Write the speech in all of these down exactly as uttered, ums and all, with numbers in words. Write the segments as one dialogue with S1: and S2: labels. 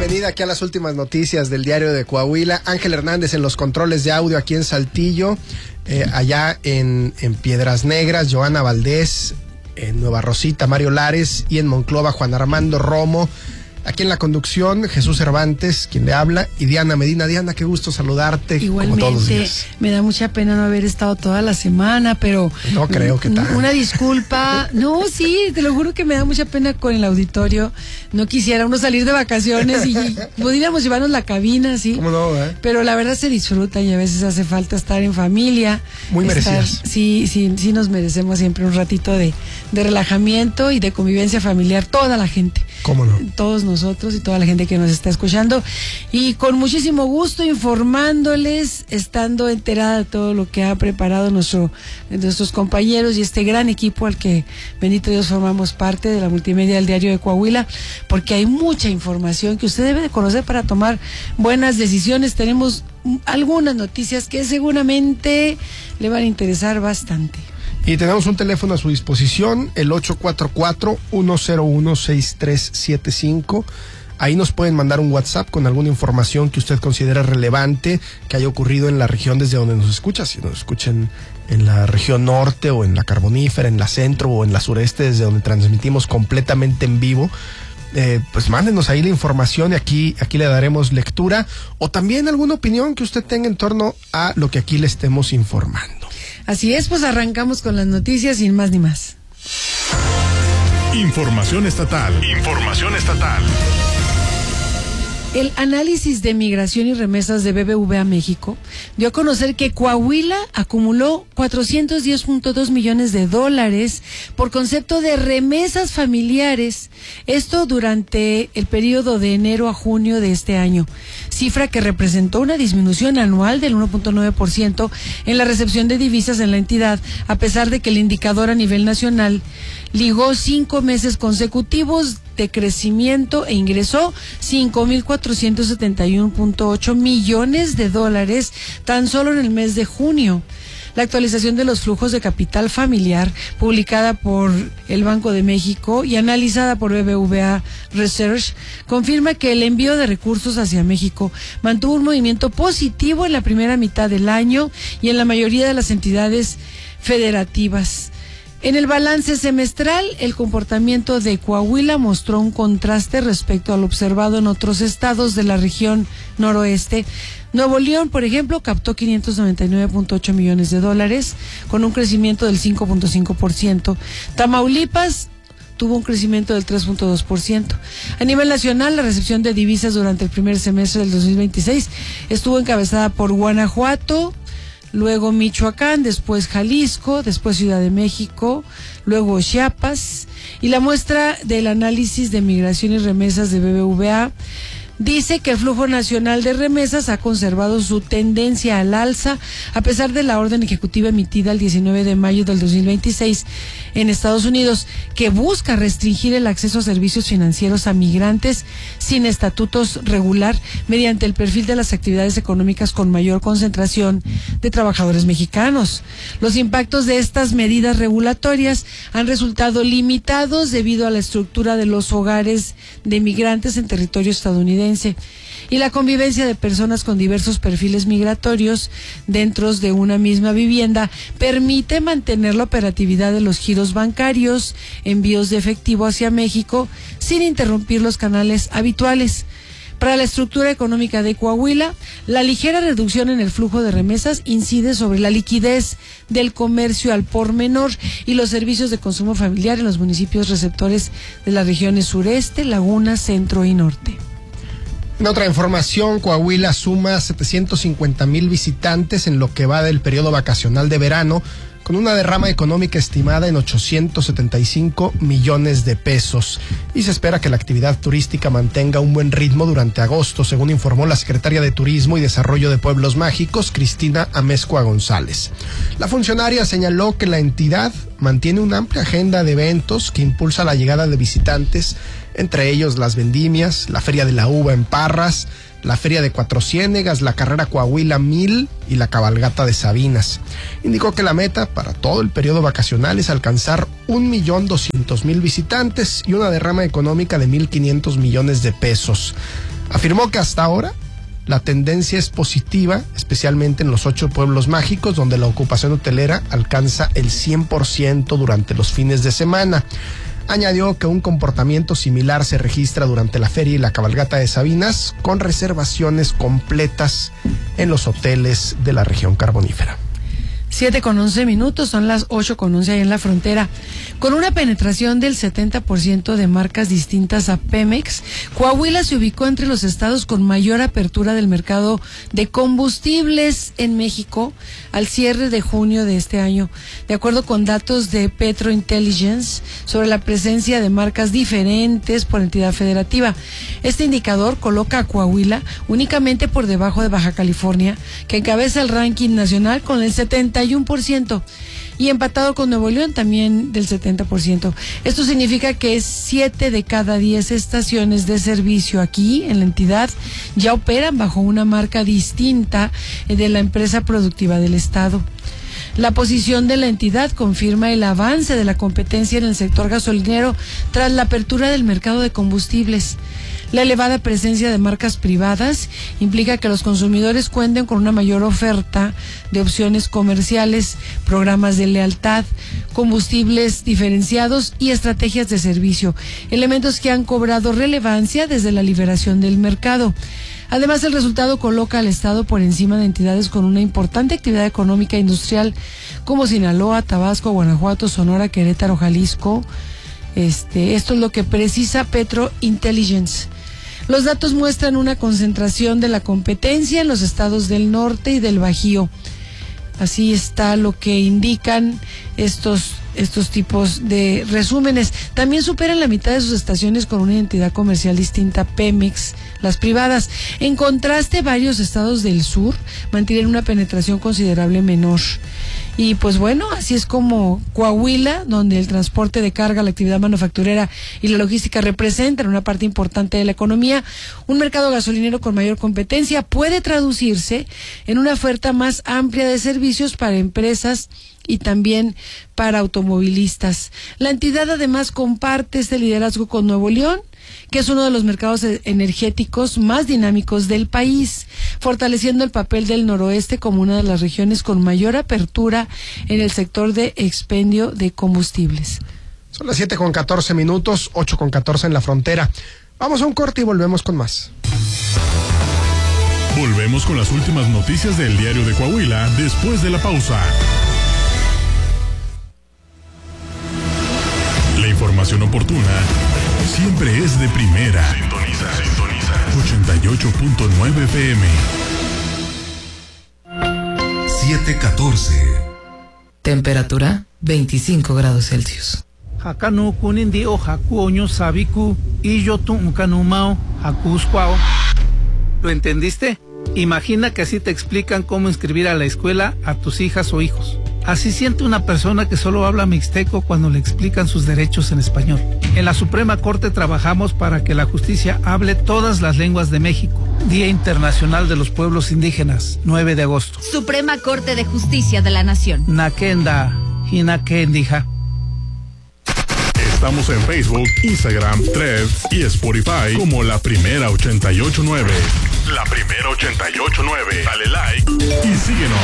S1: bienvenida aquí a las últimas noticias del Diario de Coahuila. Ángel Hernández en los controles de audio aquí en Saltillo, eh, allá en, en Piedras Negras, Joana Valdés, en Nueva Rosita, Mario Lares, y en Monclova, Juan Armando Romo. Aquí en la conducción, Jesús Cervantes, quien le habla, y Diana Medina. Diana, qué gusto saludarte.
S2: Igualmente,
S1: como todos los días.
S2: Me da mucha pena no haber estado toda la semana, pero...
S1: No creo que tal.
S2: Una disculpa. No, sí, te lo juro que me da mucha pena con el auditorio. No quisiera uno salir de vacaciones y pudiéramos llevarnos la cabina, sí.
S1: ¿Cómo no, eh?
S2: Pero la verdad se disfruta y a veces hace falta estar en familia.
S1: Muy
S2: estar,
S1: merecidas.
S2: Sí, sí, sí nos merecemos siempre un ratito de, de relajamiento y de convivencia familiar, toda la gente.
S1: ¿Cómo no?
S2: Todos nosotros y toda la gente que nos está escuchando, y con muchísimo gusto informándoles, estando enterada de todo lo que ha preparado nuestro, nuestros compañeros y este gran equipo al que, bendito Dios, formamos parte de la multimedia del Diario de Coahuila, porque hay mucha información que usted debe de conocer para tomar buenas decisiones. Tenemos algunas noticias que seguramente le van a interesar bastante.
S1: Y tenemos un teléfono a su disposición, el ocho cuatro cuatro, uno cero uno, seis tres siete cinco. Ahí nos pueden mandar un WhatsApp con alguna información que usted considera relevante, que haya ocurrido en la región desde donde nos escucha. Si nos escuchan en la región norte o en la Carbonífera, en la centro o en la sureste, desde donde transmitimos completamente en vivo, eh, pues mándenos ahí la información y aquí, aquí le daremos lectura, o también alguna opinión que usted tenga en torno a lo que aquí le estemos informando.
S2: Así es, pues arrancamos con las noticias sin más ni más.
S3: Información estatal. Información estatal.
S2: El análisis de migración y remesas de B B V a México dio a conocer que Coahuila acumuló cuatrocientos diez punto dos millones de dólares por concepto de remesas familiares, esto durante el periodo de enero a junio de este año, cifra que representó una disminución anual del uno punto nueve por ciento en la recepción de divisas en la entidad, a pesar de que el indicador a nivel nacional ligó cinco meses consecutivos de crecimiento e ingresó cinco mil cuatrocientos setenta y uno punto ocho millones de dólares tan solo en el mes de junio. La actualización de los flujos de capital familiar, publicada por el Banco de México y analizada por B B V A Research, confirma que el envío de recursos hacia México mantuvo un movimiento positivo en la primera mitad del año y en la mayoría de las entidades federativas. En el balance semestral, el comportamiento de Coahuila mostró un contraste respecto al observado en otros estados de la región noroeste. Nuevo León, por ejemplo, captó quinientos noventa y nueve punto ocho millones de dólares, con un crecimiento del cinco punto cinco por ciento. Tamaulipas tuvo un crecimiento del tres punto dos por ciento. A nivel nacional, la recepción de divisas durante el primer semestre del dos mil veintiséis estuvo encabezada por Guanajuato, luego Michoacán, después Jalisco, después Ciudad de México, luego Chiapas, y la muestra del análisis de migración y remesas de B B V A dice que el flujo nacional de remesas ha conservado su tendencia al alza a pesar de la orden ejecutiva emitida el diecinueve de mayo del dos mil veintiséis en Estados Unidos, que busca restringir el acceso a servicios financieros a migrantes sin estatutos regular mediante el perfil de las actividades económicas con mayor concentración de trabajadores mexicanos. Los impactos de estas medidas regulatorias han resultado limitados debido a la estructura de los hogares de migrantes en territorio estadounidense y la convivencia de personas con diversos perfiles migratorios dentro de una misma vivienda permite mantener la operatividad de los giros bancarios, envíos de efectivo hacia México, sin interrumpir los canales habituales. Para la estructura económica de Coahuila, la ligera reducción en el flujo de remesas incide sobre la liquidez del comercio al por menor y los servicios de consumo familiar en los municipios receptores de las regiones sureste, laguna, centro y norte.
S1: En otra información, Coahuila suma setecientos cincuenta mil visitantes en lo que va del periodo vacacional de verano, con una derrama económica estimada en ochocientos setenta y cinco millones de pesos. Y se espera que la actividad turística mantenga un buen ritmo durante agosto, según informó la secretaria de Turismo y Desarrollo de Pueblos Mágicos, Cristina Amezcua González. La funcionaria señaló que la entidad mantiene una amplia agenda de eventos que impulsa la llegada de visitantes, entre ellos las vendimias, la Feria de la Uva en Parras, la Feria de Cuatro Ciénegas, la Carrera Coahuila Mil y la Cabalgata de Sabinas. Indicó que la meta para todo el periodo vacacional es alcanzar un millón doscientos mil visitantes y una derrama económica de mil quinientos millones de pesos. Afirmó que hasta ahora la tendencia es positiva, especialmente en los ocho pueblos mágicos, donde la ocupación hotelera alcanza el cien por ciento durante los fines de semana. Añadió que un comportamiento similar se registra durante la feria y la cabalgata de Sabinas, con reservaciones completas en los hoteles de la región carbonífera.
S2: siete con once minutos, son las ocho con once ahí en la frontera. Con una penetración del setenta por ciento de marcas distintas a Pemex, Coahuila se ubicó entre los estados con mayor apertura del mercado de combustibles en México al cierre de junio de este año, de acuerdo con datos de Petro Intelligence sobre la presencia de marcas diferentes por entidad federativa. Este indicador coloca a Coahuila únicamente por debajo de Baja California, que encabeza el ranking nacional con el setenta y uno por ciento, y empatado con Nuevo León también del setenta por ciento. Esto significa que siete de cada diez estaciones de servicio aquí en la entidad ya operan bajo una marca distinta de la empresa productiva del estado. La posición de la entidad confirma el avance de la competencia en el sector gasolinero tras la apertura del mercado de combustibles. La elevada presencia de marcas privadas implica que los consumidores cuenten con una mayor oferta de opciones comerciales, programas de lealtad, combustibles diferenciados y estrategias de servicio, elementos que han cobrado relevancia desde la liberación del mercado. Además, el resultado coloca al Estado por encima de entidades con una importante actividad económica e industrial como Sinaloa, Tabasco, Guanajuato, Sonora, Querétaro, Jalisco. Este, esto es lo que precisa Petro Intelligence. Los datos muestran una concentración de la competencia en los estados del norte y del Bajío. Así está lo que indican estos estos tipos de resúmenes. También superan la mitad de sus estaciones con una identidad comercial distinta a Pemex, las privadas. En contraste, varios estados del sur mantienen una penetración considerable menor. Y pues bueno, así es como Coahuila, donde el transporte de carga, la actividad manufacturera y la logística representan una parte importante de la economía, un mercado gasolinero con mayor competencia puede traducirse en una oferta más amplia de servicios para empresas y también para automovilistas. La entidad además comparte este liderazgo con Nuevo León, que es uno de los mercados energéticos más dinámicos del país, fortaleciendo el papel del noroeste como una de las regiones con mayor apertura en el sector de expendio de combustibles.
S1: Son las siete con catorce minutos, ocho con catorce en la frontera. Vamos a un corte y volvemos con más.
S3: Volvemos con las últimas noticias del Diario de Coahuila después de la pausa. La información oportuna siempre es de primera. Sintoniza, sintoniza. ochenta y ocho punto nueve F M.
S4: siete catorce.
S5: Temperatura veinticinco grados Celsius.
S6: Hakanu kunindi o hakuoño sabiku y yo tu kanumao hakuskwao. ¿Lo entendiste? Imagina que así te explican cómo inscribir a la escuela a tus hijas o hijos. Así siente una persona que solo habla mixteco cuando le explican sus derechos en español. En la Suprema Corte trabajamos para que la justicia hable todas las lenguas de México. Día Internacional de los Pueblos Indígenas, nueve de agosto.
S7: Suprema Corte de Justicia de la Nación.
S6: Nakenda, Hinakendija.
S3: Estamos en Facebook, Instagram, Threads y Spotify como La Primera ochenta y ocho nueve. La Primera ochenta y ocho nueve. Dale like y síguenos.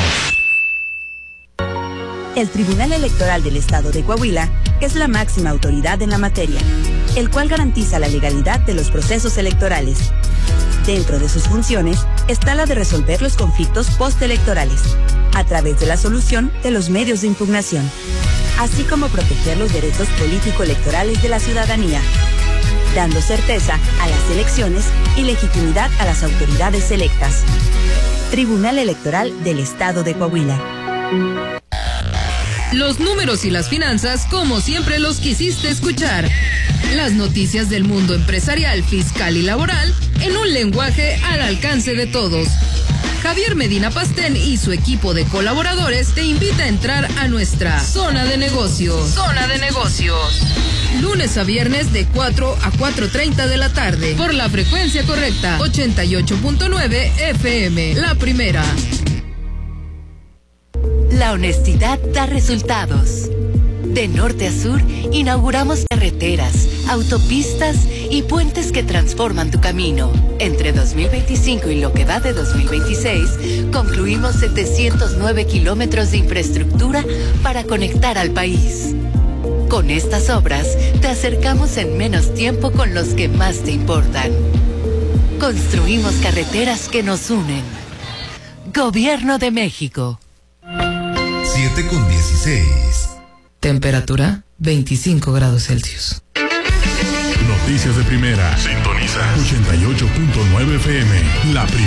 S8: El Tribunal Electoral del Estado de Coahuila es la máxima autoridad en la materia, el cual garantiza la legalidad de los procesos electorales. Dentro de sus funciones está la de resolver los conflictos postelectorales, a través de la solución de los medios de impugnación, así como proteger los derechos político-electorales de la ciudadanía, dando certeza a las elecciones y legitimidad a las autoridades electas. Tribunal Electoral del Estado de Coahuila.
S9: Los números y las finanzas como siempre los quisiste escuchar. Las noticias del mundo empresarial, fiscal y laboral en un lenguaje al alcance de todos. Javier Medina Pastén y su equipo de colaboradores te invita a entrar a nuestra Zona de Negocios. Zona de Negocios. Lunes a viernes de cuatro a cuatro treinta de la tarde. Por la frecuencia correcta, ochenta y ocho punto nueve F M. La Primera.
S10: La honestidad da resultados. De norte a sur, inauguramos carreteras, autopistas y puentes que transforman tu camino. Entre dos mil veinticinco y lo que va de dos mil veintiséis, concluimos setecientos nueve kilómetros de infraestructura para conectar al país. Con estas obras, te acercamos en menos tiempo con los que más te importan. Construimos carreteras que nos unen. Gobierno de México.
S4: siete con dieciséis.
S5: Temperatura veinticinco grados Celsius.
S3: Noticias de primera. Sintoniza ochenta y ocho punto nueve F M. La primera.